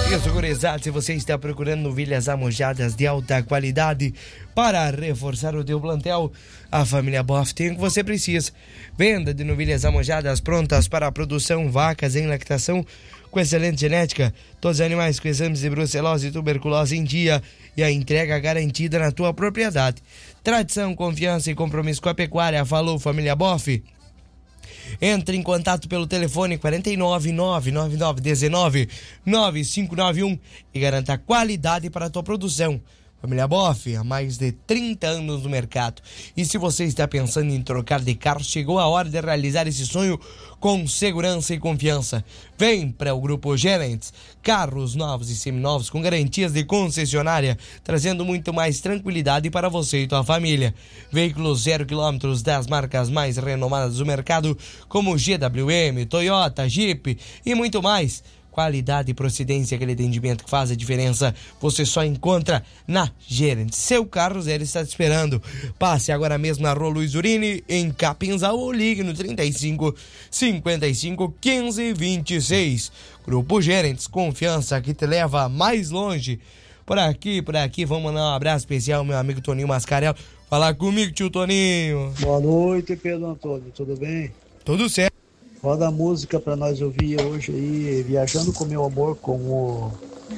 Isso, gurizada, se você está procurando novilhas amojadas de alta qualidade para reforçar o teu plantel, a família Boff tem o que você precisa. Venda de novilhas amojadas prontas para a produção, vacas em lactação com excelente genética, todos os animais com exames de brucelose e tuberculose em dia e a entrega garantida na tua propriedade. Tradição, confiança e compromisso com a pecuária. Falou, família Boff. Entre em contato pelo telefone 49999199591 e garanta qualidade para a tua produção. Família Boff, há mais de 30 anos no mercado. E se você está pensando em trocar de carro, chegou a hora de realizar esse sonho com segurança e confiança. Vem para o Grupo Gerentes. Carros novos e seminovos com garantias de concessionária, trazendo muito mais tranquilidade para você e tua família. Veículos 0 km das marcas mais renomadas do mercado, como GWM, Toyota, Jeep e muito mais. Qualidade e procedência, aquele atendimento que faz a diferença, você só encontra na Gerente. Seu carro zero está te esperando. Passe agora mesmo na Rua Luiz Urini, em Capinzal, ou ligue no 35 55 15 26. Grupo Gerentes, confiança que te leva mais longe. Por aqui, vamos mandar um abraço especial ao meu amigo Toninho Mascarello. Falar comigo, tio Toninho. Boa noite, Pedro Antônio, tudo bem? Tudo certo. Roda a música pra nós ouvir hoje aí, Viajando com Meu Amor, com o...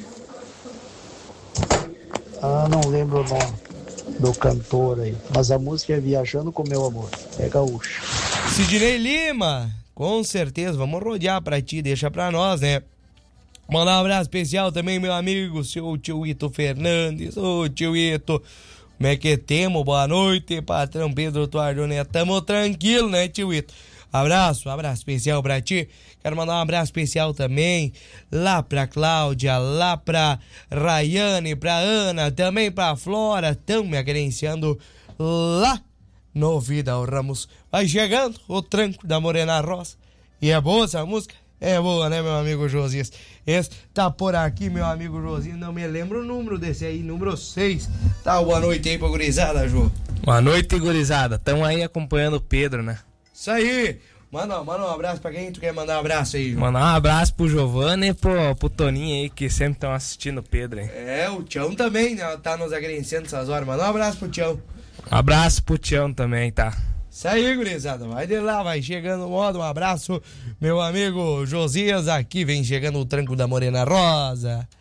não lembro o nome do cantor aí, mas a música é Viajando com Meu Amor, é gaúcho. Sidney Lima, com certeza, vamos rodear pra ti, deixa pra nós, né? Mandar um abraço especial também, meu amigo, seu tio Ito Fernandes. Ô tio Ito, como é que temos? Boa noite, patrão Pedro Tuardone. Tamo tranquilo, né, tio Ito? Abraço especial pra ti. Quero mandar um abraço especial também lá pra Cláudia, lá pra Rayane, pra Ana, também pra Flora. Tão me agenciando lá no Vidal Ramos. Vai chegando o tranco da Morena Rosa. E é boa essa música? É boa, né, meu amigo Josias? Esse tá por aqui, meu amigo Josias. Não me lembro o número desse aí, número 6. Tá, boa noite aí pra gurizada, Jô. Boa noite, gurizada. Tamo aí acompanhando o Pedro, né? Isso aí, manda um abraço pra quem tu quer mandar um abraço aí, João. Mandar um abraço pro Giovanni e pro Toninho aí, que sempre estão assistindo o Pedro, hein? É, o Tião também, né, tá nos agradecendo essas horas. Manda um abraço pro Tião. Abraço pro Tião também, tá? Isso aí, gurizada, vai de lá, vai chegando o modo, um abraço, meu amigo Josias, aqui vem chegando o tranco da Morena Rosa.